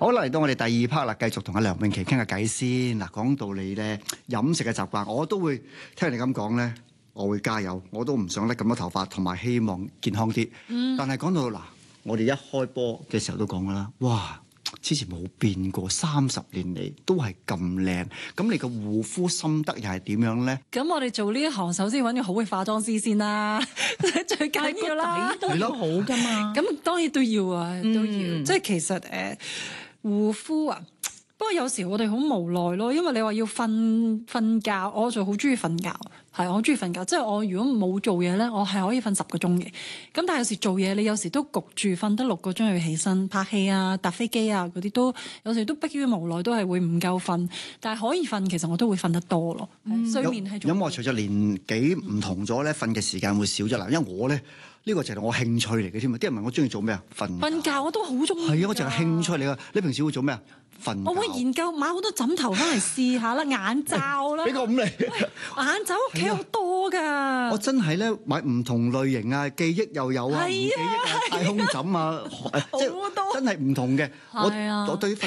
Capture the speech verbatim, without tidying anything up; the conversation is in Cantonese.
好啦，嚟到我哋第二 part 啦，繼續同阿梁詠琪傾下偈先。嗱，講到你咧飲食嘅習慣，我都會聽你咁講咧，我會加油，我都唔想甩咁多頭髮，同埋希望健康啲。嗯、但係講到嗱，我哋一開波嘅時候都講噶啦，哇！之前冇變過，三十年嚟都係咁靚。咁你個護膚心得又係點樣咧？ 咁我哋做呢一行，首先揾個好嘅化妝師先啦，最緊要啦， 都要好噶嘛。 咁當然都要啊，都要。 嗯、 即係其實誒、呃、護膚啊，不過有時我哋好無奈咯，因為你話要瞓瞓覺，我就好中意瞓覺，係我中意瞓覺。即係我如果冇做嘢咧，我係可以瞓十個鐘嘅。咁但係有時做嘢，你有時都焗住瞓得六個鐘要起身拍戲啊、搭飛機啊嗰啲，都有時都迫於無奈，都係會唔夠瞓。但係可以瞓，其實我都會瞓得多咯。嗯、睡眠係有冇話隨著年紀唔同咗咧，瞓嘅時間會少咗啦？因為我咧。呢個就係我興趣嚟嘅添啊！啲人問我中意做咩啊？瞓覺。 瞓覺我都好中意。 係啊，我淨係興趣嚟噶。你平時會做咩啊？瞓覺。 我會研究買好多枕頭翻嚟試下啦，眼罩啦。 俾個五嚟。 眼罩屋企好多㗎。 我真係咧買唔同類型啊，記憶又有啊，唔記憶啊，太空枕啊，即係真係唔同嘅。我我對於